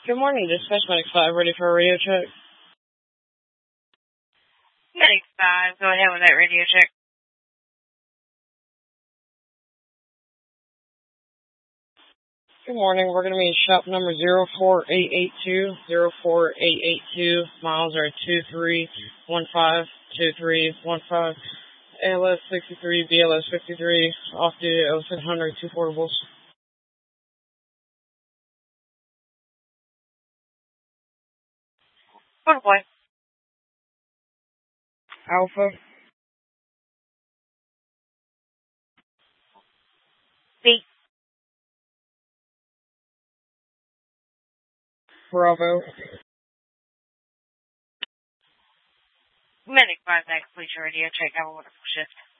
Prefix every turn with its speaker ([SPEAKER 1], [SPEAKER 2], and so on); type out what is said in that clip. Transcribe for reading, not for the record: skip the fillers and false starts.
[SPEAKER 1] Good morning, Dispatch Medic 5, ready for a radio check.
[SPEAKER 2] Medic 5, go ahead with that radio check.
[SPEAKER 1] Good morning, we're going to be in shop number 04882. 04882, miles are 2315, 2315. ALS 63, BLS 53, off duty L700, 2 portables.
[SPEAKER 2] Good boy.
[SPEAKER 1] Alpha.
[SPEAKER 2] B.
[SPEAKER 1] Bravo.
[SPEAKER 2] Medic 5, that completes your radio check. Have a wonderful shift.